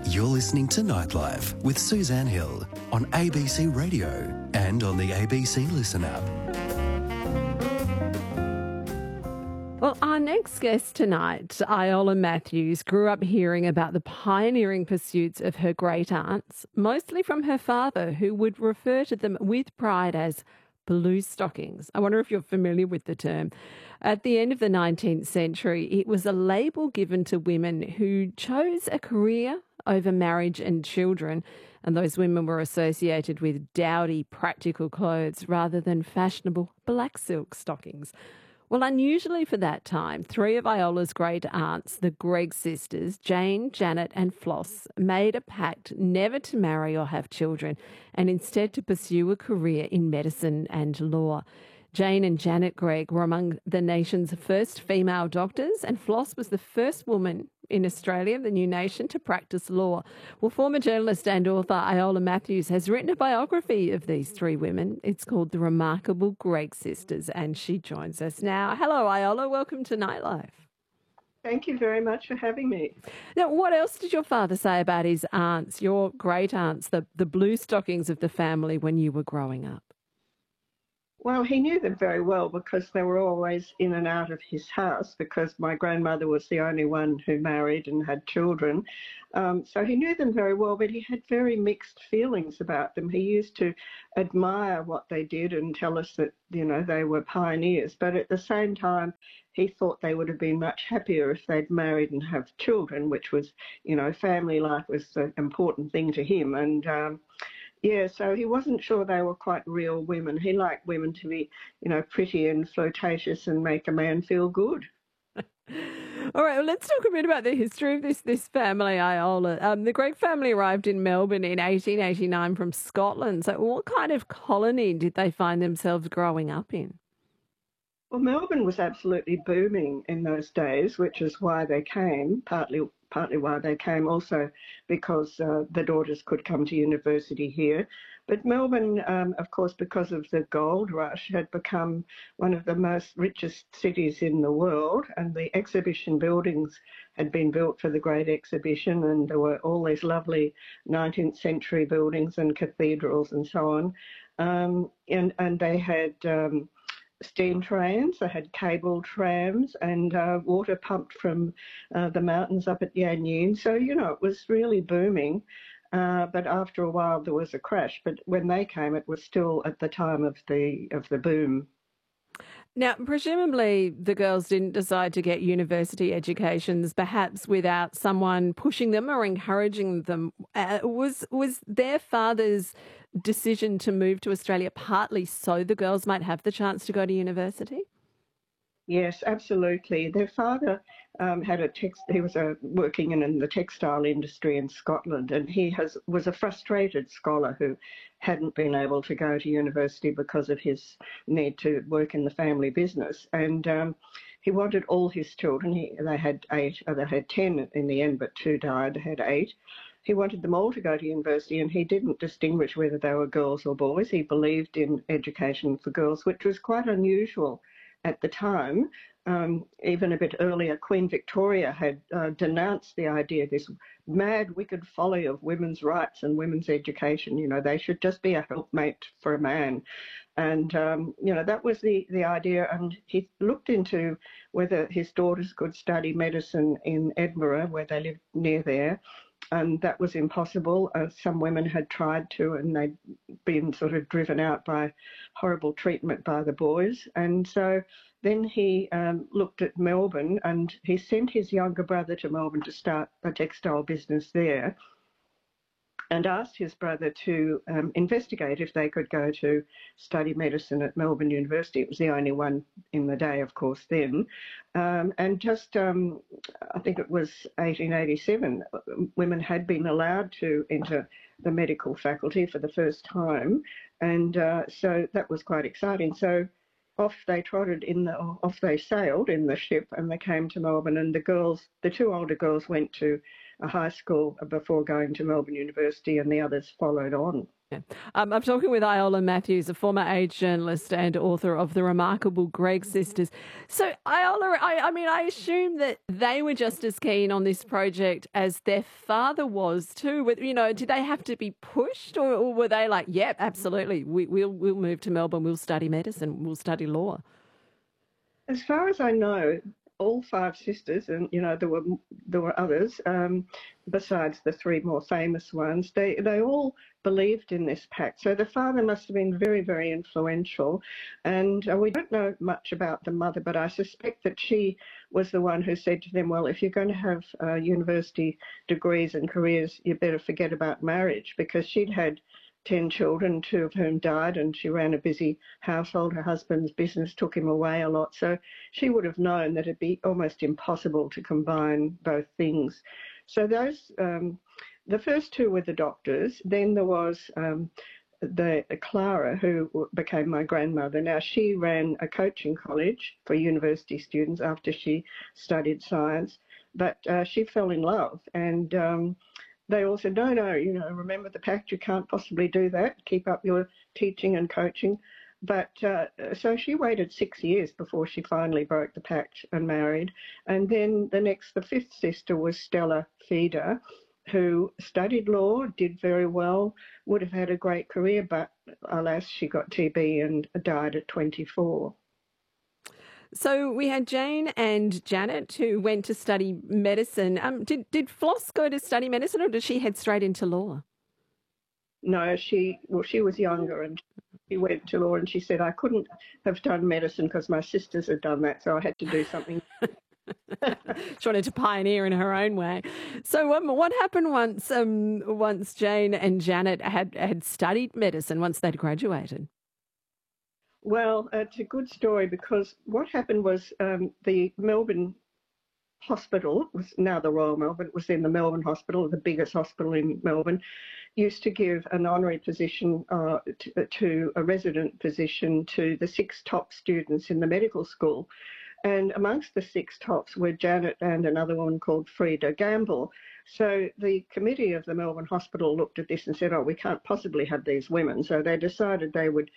You're listening to Nightlife with Suzanne Hill on ABC Radio and on the ABC Listen app. Well, our next guest tonight, Iola Matthews, grew up hearing about the pioneering pursuits of her great aunts, mostly from her father, who would refer to them with pride as blue stockings. I wonder if you're familiar with the term. At the end of the 19th century, it was a label given to women who chose a career over marriage and children, and those women were associated with dowdy, practical clothes rather than fashionable black silk stockings. Well, unusually for that time, three of Iola's great aunts, the Gregg sisters, Jane, Janet and Floss, made a pact never to marry or have children and instead to pursue a career in medicine and law. Jane and Janet Gregg were among the nation's first female doctors, and Floss was the first woman in Australia, the new nation, to practice law. Well, former journalist and author Iola Matthews has written a biography of these three women. It's called The Remarkable Gregg Sisters, and she joins us now. Hello, Iola. Welcome to Nightlife. Thank you very much for having me. Now, what else did your father say about his aunts, your great aunts, the blue stockings of the family when you were growing up? Well, he knew them very well because they were always in and out of his house because my grandmother was the only one who married and had children. So he knew them very well, but he had very mixed feelings about them. He used to admire what they did and tell us that, you know, they were pioneers. But at the same time, he thought they would have been much happier if they'd married and have children, which was, you know, family life was the important thing to him. And yeah, so he wasn't sure they were quite real women. He liked women to be, you know, pretty and flirtatious and make a man feel good. All right, well, let's talk a bit about the history of this family, Iola. The Gregg family arrived in Melbourne in 1889 from Scotland. So what kind of colony did they find themselves growing up in? Well, Melbourne was absolutely booming in those days, which is why they came, partly why they came, also because the daughters could come to university here. But Melbourne, of course, because of the gold rush, had become one of the most richest cities in the world, and the exhibition buildings had been built for the Great Exhibition, and there were all these lovely 19th century buildings and cathedrals and so on. And they had steam trains, they had cable trams and water pumped from the mountains up at Yanyuan. So, you know, it was really booming. But after a while there was a crash. But when they came, it was still at the time of the boom. Now, presumably the girls didn't decide to get university educations perhaps without someone pushing them or encouraging them. Was their father's decision to move to Australia partly so the girls might have the chance to go to university? Yes, absolutely. Their father he was working in the textile industry in Scotland, and he was a frustrated scholar who hadn't been able to go to university because of his need to work in the family business. And he wanted all his children. They had 10 in the end, but 2 died. They had 8. He wanted them all to go to university, and he didn't distinguish whether they were girls or boys. He believed in education for girls, which was quite unusual at the time. Even a bit earlier, Queen Victoria had denounced the idea, this mad, wicked folly of women's rights and women's education. You know, they should just be a helpmate for a man. And, you know, that was the idea. And he looked into whether his daughters could study medicine in Edinburgh, where they lived near there. And that was impossible. Some women had tried to, and they'd been sort of driven out by horrible treatment by the boys. And so then he looked at Melbourne, and he sent his younger brother to Melbourne to start a textile business there, and asked his brother to investigate if they could go to study medicine at Melbourne University. It was the only one in the day, of course, then. And just, I think it was 1887, women had been allowed to enter the medical faculty for the first time. And so that was quite exciting. So off they sailed in the ship, and they came to Melbourne, and the 2 older girls went to a high school before going to Melbourne University, and the others followed on. I'm talking with Iola Matthews, a former Age journalist and author of The Remarkable Gregg Sisters. So, Iola, I mean, I assume that they were just as keen on this project as their father was too. You know, did they have to be pushed, or were they like, "Yep, absolutely, we'll move to Melbourne, we'll study medicine, we'll study law"? As far as I know, all five sisters, and there were others besides the three more famous ones. They all believed in this pact. So the father must have been very, very influential. And we don't know much about the mother, but I suspect that she was the one who said to them, well, if you're going to have university degrees and careers, you better forget about marriage, because she'd had 10 children, 2 of whom died, and she ran a busy household. Her husband's business took him away a lot. So she would have known that it'd be almost impossible to combine both things. So those, the first two were the doctors. Then there was the Clara, who became my grandmother. Now, she ran a coaching college for university students after she studied science, but she fell in love, and they all said, no, remember the pact, you can't possibly do that, keep up your teaching and coaching. But so she waited 6 years before she finally broke the pact and married. And then the fifth sister was Stella Feeder, who studied law, did very well, would have had a great career, but alas, she got TB and died at 24. So we had Jane and Janet, who went to study medicine. Did Floss go to study medicine, or did she head straight into law? No, she was younger, and she went to law, and she said, I couldn't have done medicine because my sisters had done that, so I had to do something. She wanted to pioneer in her own way. So what happened once Jane and Janet had studied medicine, once they'd graduated? Well, it's a good story, because what happened was the Melbourne Hospital, was now the Royal Melbourne, it was then the Melbourne Hospital, the biggest hospital in Melbourne, used to give an honorary position to a resident position to the 6 top students in the medical school. And amongst the 6 tops were Janet and another woman called Freda Gamble. So the committee of the Melbourne Hospital looked at this and said, oh, we can't possibly have these women. So they decided they would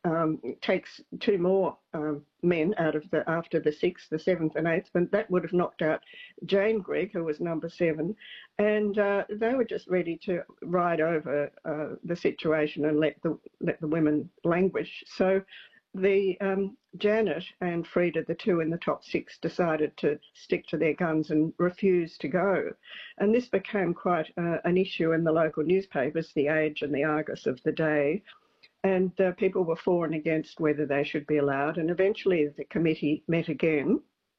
take 2 more men after the 6th, the 7th and 8th, and that would have knocked out Jane Gregg, who was number 7, and they were just ready to ride over the situation and let the women languish. So the Janet and Freda, the 2 in the top 6, decided to stick to their guns and refuse to go. And this became quite an issue in the local newspapers, the Age and the Argus of the day. And people were for and against whether they should be allowed. And eventually the committee met again,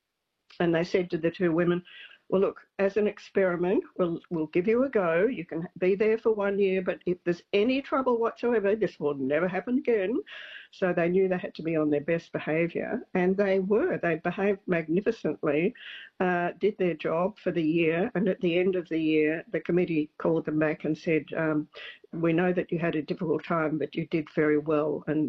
and they said to the 2 women, well, look, as an experiment, we'll give you a go. You can be there for 1 year, but if there's any trouble whatsoever, this will never happen again. So they knew they had to be on their best behaviour, and they were. They behaved magnificently, did their job for the year, and at the end of the year, the committee called them back and said, we know that you had a difficult time, but you did very well, and,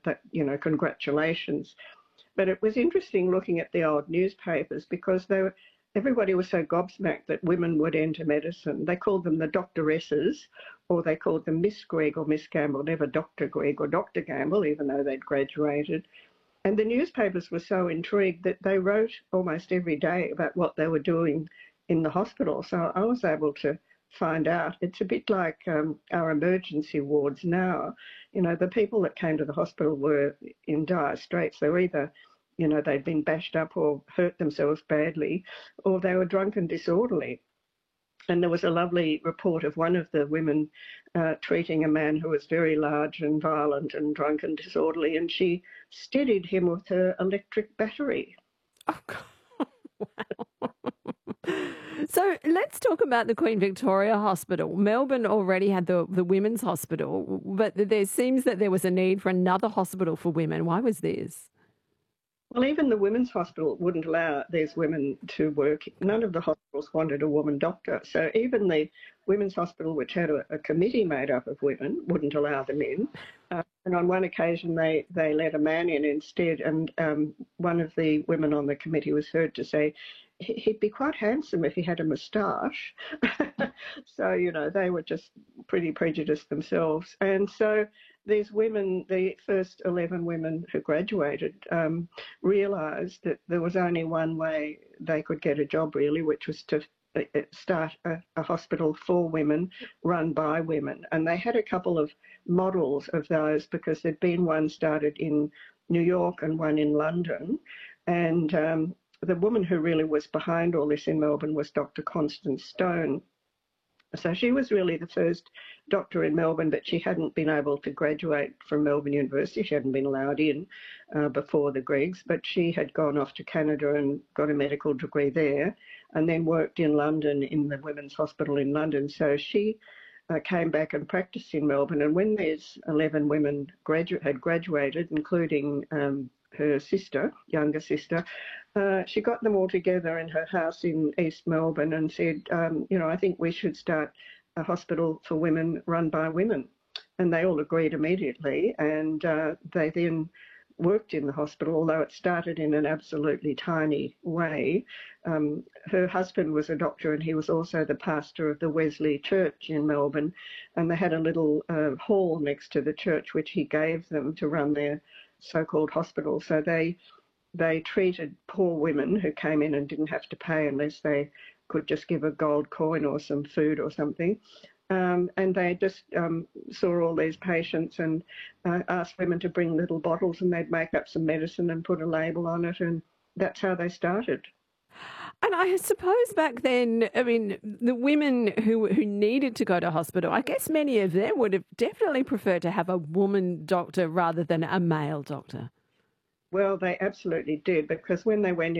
congratulations. But it was interesting looking at the old newspapers, because everybody was so gobsmacked that women would enter medicine. They called them the doctoresses, or they called them Miss Gregg or Miss Gamble, never Dr. Gregg or Dr. Gamble, even though they'd graduated. And the newspapers were so intrigued that they wrote almost every day about what they were doing in the hospital. So I was able to find out. It's a bit like our emergency wards now. The people that came to the hospital were in dire straits. They were either they'd been bashed up or hurt themselves badly, or they were drunk and disorderly. And there was a lovely report of one of the women treating a man who was very large and violent and drunk and disorderly, and she steadied him with her electric battery. Oh, God. Wow. So let's talk about the Queen Victoria Hospital. Melbourne already had the women's hospital, but there seems that there was a need for another hospital for women. Why was this? Well, even the women's hospital wouldn't allow these women to work. None of the hospitals wanted a woman doctor. So even the women's hospital, which had a committee made up of women, wouldn't allow them in. And on one occasion, they let a man in instead, and one of the women on the committee was heard to say, he'd be quite handsome if he had a moustache. So, they were just pretty prejudiced themselves. And so these women, the first 11 women who graduated, realised that there was only one way they could get a job, really, which was to start a hospital for women run by women. And they had a couple of models of those because there'd been one started in New York and one in London. And the woman who really was behind all this in Melbourne was Dr. Constance Stone. So she was really the first doctor in Melbourne, but she hadn't been able to graduate from Melbourne University. She hadn't been allowed in before the Griggs, but she had gone off to Canada and got a medical degree there and then worked in London in the Women's Hospital in London. So she came back and practiced in Melbourne. And when these 11 women had graduated, including her sister, younger sister, she got them all together in her house in East Melbourne and said, I think we should start a hospital for women run by women. And they all agreed immediately. And they then worked in the hospital, although it started in an absolutely tiny way. Her husband was a doctor and he was also the pastor of the Wesley Church in Melbourne. And they had a little hall next to the church, which he gave them to run their so-called hospital. So they treated poor women who came in and didn't have to pay unless they could just give a gold coin or some food or something. And they just saw all these patients and asked women to bring little bottles and they'd make up some medicine and put a label on it, and that's how they started. And I suppose back then, I mean, the women who needed to go to hospital, I guess many of them would have definitely preferred to have a woman doctor rather than a male doctor. Well, they absolutely did, because when they went